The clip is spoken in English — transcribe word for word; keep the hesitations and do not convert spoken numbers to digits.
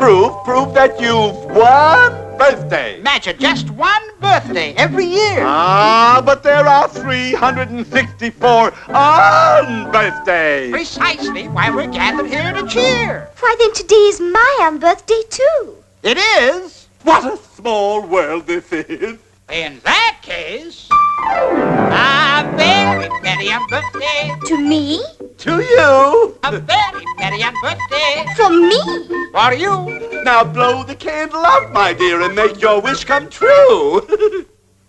Proof, proof that you've one birthday. Imagine just one birthday every year. Ah, but there are three hundred sixty-four un-birthdays. Precisely why we're gathered here to cheer. Why, then today's my un-birthday, too. It is? What a small world this is. In that case, a very merry birthday. To me? To you. A very merry birthday. For me? For you. Now blow the candle out, my dear, and make your wish come true.